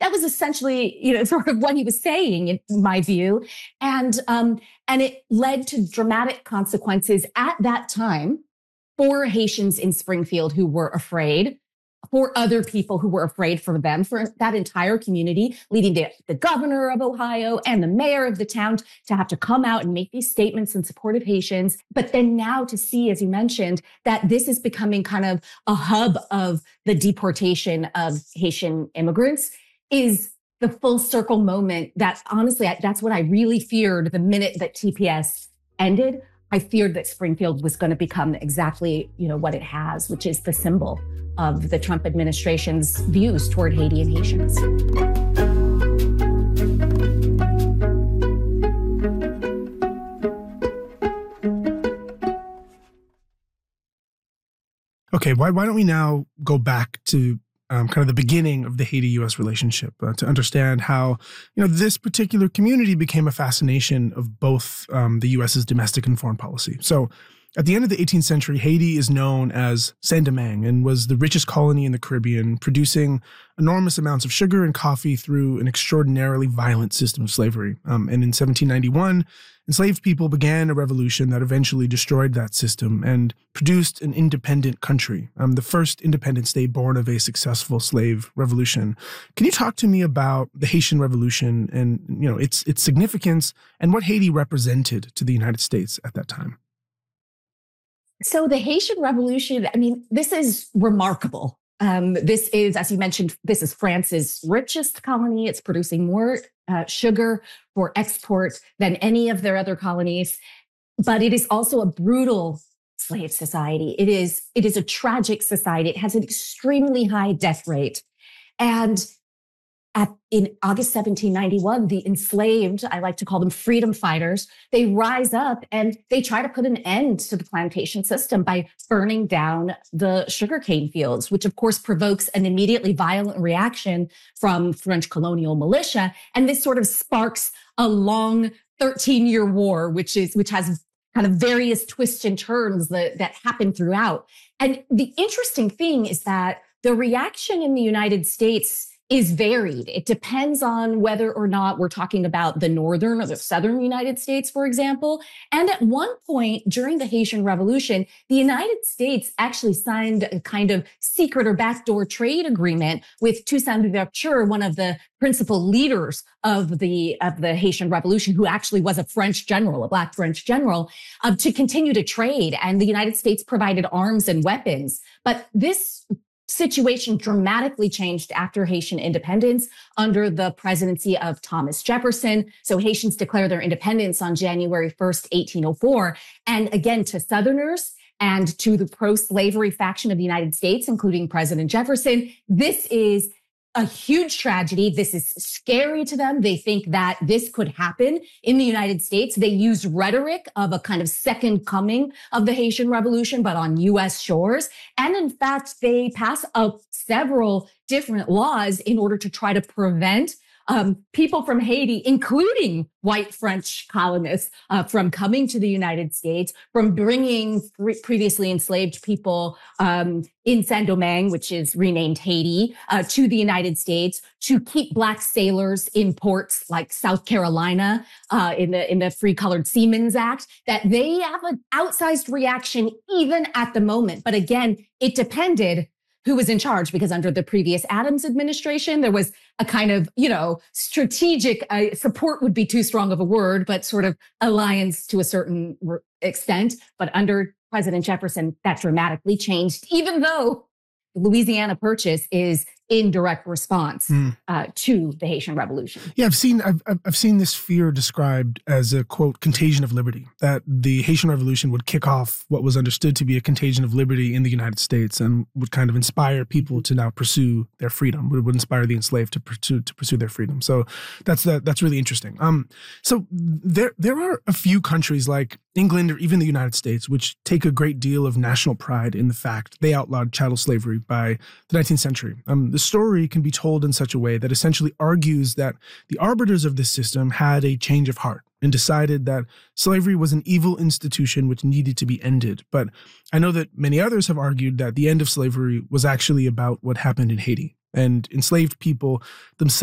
that was essentially, sort of what he was saying, in my view. And it led to dramatic consequences at that time for Haitians in Springfield who were afraid, for other people who were afraid for them, for that entire community, leading to the governor of Ohio and the mayor of the town to have to come out and make these statements in support of Haitians. But then now to see, as you mentioned, that this is becoming kind of a hub of the deportation of Haitian immigrants is the full circle moment that, honestly, that's what I really feared the minute that TPS ended. I feared that Springfield was going to become exactly, what it has, which is the symbol of the Trump administration's views toward Haiti and Haitians. Okay, why don't we now go back to kind of the beginning of the Haiti-U.S. relationship to understand how, this particular community became a fascination of both the U.S.'s domestic and foreign policy. So at the end of the 18th century, Haiti is known as Saint-Domingue and was the richest colony in the Caribbean, producing enormous amounts of sugar and coffee through an extraordinarily violent system of slavery. And in 1791, enslaved people began a revolution that eventually destroyed that system and produced an independent country, the first independent state born of a successful slave revolution. Can you talk to me about the Haitian Revolution and, its significance and what Haiti represented to the United States at that time? So the Haitian Revolution, this is remarkable. This is, as you mentioned, this is France's richest colony. It's producing more sugar for export than any of their other colonies. But it is also a brutal slave society. It is a tragic society. It has an extremely high death rate. And in August 1791, the enslaved, I like to call them freedom fighters, they rise up and they try to put an end to the plantation system by burning down the sugarcane fields, which of course provokes an immediately violent reaction from French colonial militia. And this sort of sparks a long 13-year war, which has kind of various twists and turns that happen throughout. And the interesting thing is that the reaction in the United States is varied. It depends on whether or not we're talking about the northern or the southern United States, for example. And at one point during the Haitian Revolution, the United States actually signed a kind of secret or backdoor trade agreement with Toussaint Louverture, one of the principal leaders of the Haitian Revolution, who actually was a French general, a Black French general, to continue to trade. And the United States provided arms and weapons. But this situation dramatically changed after Haitian independence under the presidency of Thomas Jefferson. So Haitians declare their independence on January 1st, 1804. And again, to Southerners and to the pro-slavery faction of the United States, including President Jefferson, this is a huge tragedy. This is scary to them. They think that this could happen in the United States. They use rhetoric of a kind of second coming of the Haitian Revolution, but on U.S. shores. And in fact, they pass up several different laws in order to try to prevent people from Haiti, including white French colonists, from coming to the United States, from bringing previously enslaved people in Saint-Domingue, which is renamed Haiti, to the United States, to keep Black sailors in ports like South Carolina in the Free Colored Seamen's Act, that they have an outsized reaction even at the moment. But again, it depended who was in charge, because under the previous Adams administration, there was a kind of, strategic support would be too strong of a word, but sort of alliance to a certain extent. But under President Jefferson, that dramatically changed, even though the Louisiana Purchase is in direct response to the Haitian Revolution. Yeah, I've seen this fear described as a, quote, contagion of liberty, that the Haitian Revolution would kick off what was understood to be a contagion of liberty in the United States and would kind of inspire people to now pursue their freedom, would inspire the enslaved to pursue their freedom. So that's really interesting. So there are a few countries like England or even the United States which take a great deal of national pride in the fact they outlawed chattel slavery by the 19th century. The story can be told in such a way that essentially argues that the arbiters of this system had a change of heart and decided that slavery was an evil institution which needed to be ended. But I know that many others have argued that the end of slavery was actually about what happened in Haiti, and enslaved people themselves